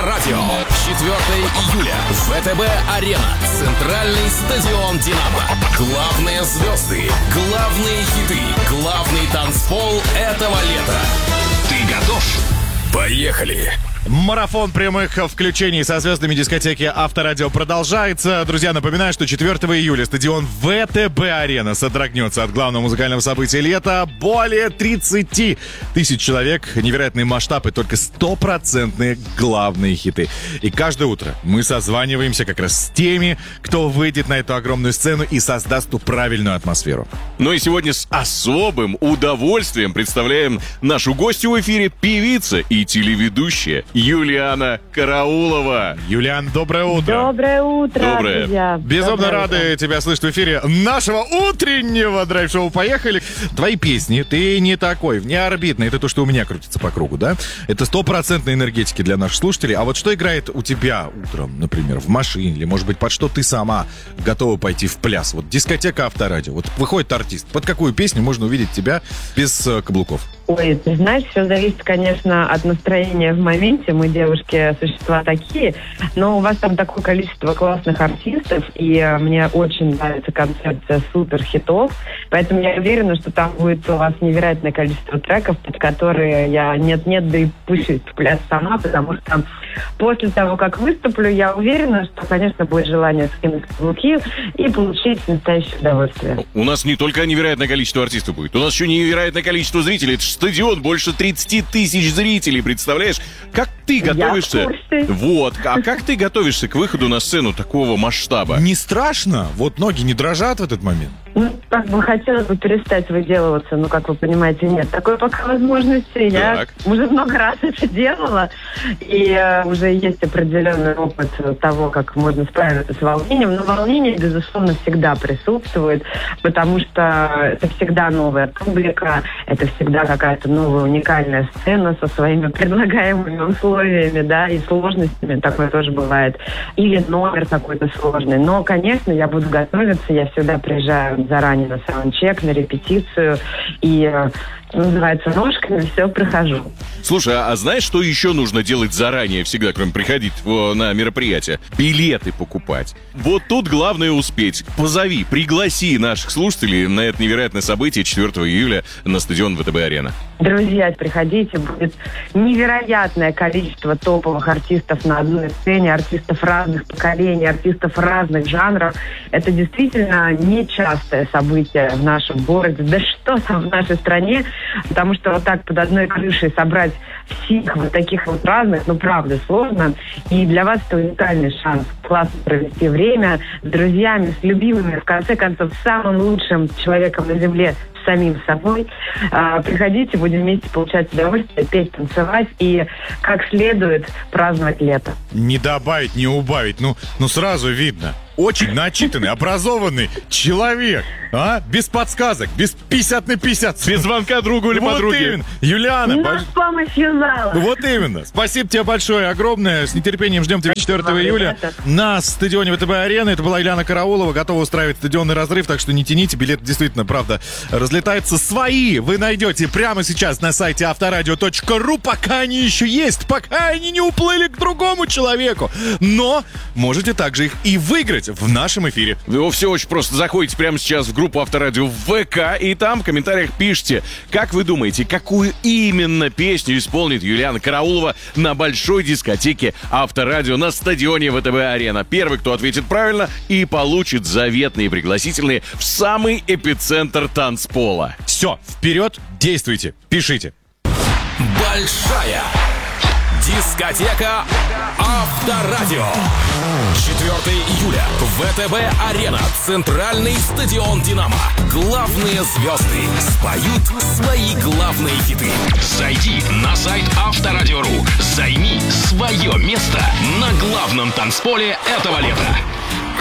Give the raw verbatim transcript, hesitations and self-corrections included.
Авторадио. четвёртого июля. ВТБ-арена. Центральный стадион «Динамо». Главные звезды, главные хиты, главный танцпол этого лета. Ты готов? Поехали! Марафон прямых включений со звездами дискотеки Авторадио продолжается. Друзья, напоминаю, что четвёртого июля стадион ВТБ-арена содрогнется от главного музыкального события лета. Более тридцать тысяч человек, невероятный масштаб и только стопроцентные главные хиты. И каждое утро мы созваниваемся как раз с теми, кто выйдет на эту огромную сцену и создаст ту правильную атмосферу. Ну и сегодня с особым удовольствием представляем нашу гостью в эфире, певица и телеведущая Юлиана Караулова. Юлиан, доброе утро. Доброе утро, Доброе. друзья. Безумно Доброе рады утро. тебя слышать в эфире нашего утреннего драйв-шоу. Поехали. Твои песни, ты не такой, внеорбитный. Это то, что у меня крутится по кругу, да? Это стопроцентной энергетики для наших слушателей. А вот что играет у тебя утром, например, в машине? Или, может быть, под что ты сама готова пойти в пляс? Вот дискотека Авторадио. Вот выходит артист. Под какую песню можно увидеть тебя без э, каблуков? Ой, ты знаешь, все зависит, конечно, от настроения в моменте. Мы, девушки, существа такие. Но у вас там такое количество классных артистов, и э, мне очень нравится концепция супер-хитов. Поэтому я уверена, что там будет у вас невероятное количество треков, под которые я нет-нет, да и пущусь в пляс сама, потому что после того, как выступлю, я уверена, что, конечно, будет желание скинуть каблуки и получить настоящее удовольствие. У нас не только невероятное количество артистов будет, у нас еще невероятное количество зрителей. Это же стадион, больше тридцать тысяч зрителей, представляешь? Как ты готовишься? Я в курсе. Вот, а как ты готовишься к выходу на сцену такого масштаба? Не страшно? Вот ноги не дрожат в этот момент? Ну, как бы хотелось бы перестать выделываться, но, как вы понимаете, нет такой пока возможности. Я Так. уже много раз это делала, и э, уже есть определенный опыт того, как можно справиться с волнением. Но волнение, безусловно, всегда присутствует, потому что это всегда новая публика, это всегда какая-то новая уникальная сцена со своими предлагаемыми условиями, да, и сложностями, такое тоже бывает. Или номер какой-то сложный. Но, конечно, я буду готовиться, я всегда приезжаю заранее на саундчек, на репетицию, и, что называется, ножками все прохожу. Слушай, а знаешь, что еще нужно делать заранее всегда, кроме приходить в- на мероприятие? Билеты покупать. Вот тут главное успеть. Позови, пригласи наших слушателей на это невероятное событие четвёртого июля на стадион ВТБ-арена. Друзья, приходите, будет невероятное количество топовых артистов на одной сцене, артистов разных поколений, артистов разных жанров. Это действительно нечастое событие в нашем городе, да что там в нашей стране, потому что вот так под одной крышей собрать всех вот таких вот разных, ну правда, сложно. И для вас это уникальный шанс классно провести время с друзьями, с любимыми, в конце концов, с самым лучшим человеком на земле, с самим собой. А, приходите, будем вместе получать удовольствие, петь, танцевать и как следует праздновать лето. Не добавить, не убавить. Ну, ну сразу видно. Очень начитанный, образованный человек. А? Без подсказок, без пятьдесят на пятьдесят. Без звонка другу или Вот подруге. именно. Юлиана, Но бож- с помощью зала. вот именно. Спасибо тебе большое, огромное. С нетерпением ждем тебя четвёртого вам, июля ребята. на стадионе ВТБ-арены. Это была Юлиана Караулова, готова устраивать стадионный разрыв, так что не тяните. Билет действительно, правда, разлетается. Свои вы найдете прямо сейчас на сайте авторадио точка ру, пока они еще есть, пока они не уплыли к другому человеку. Но можете также их и выиграть в нашем эфире. Вы все очень просто. Заходите прямо сейчас в группу Авторадио в ВК и там в комментариях пишите, как вы думаете, какую именно песню исполнит Юлиана Караулова на большой дискотеке Авторадио на стадионе ВТБ-арена. Первый, кто ответит правильно, и получит заветные пригласительные в самый эпицентр танцпола. Все, вперед, действуйте, пишите. Большая дискотека Авторадио. четвёртого июля. ВТБ-арена. Центральный стадион «Динамо». Главные звезды споют свои главные хиты. Зайди на сайт Авторадио точка ру. Займи свое место на главном танцполе этого лета.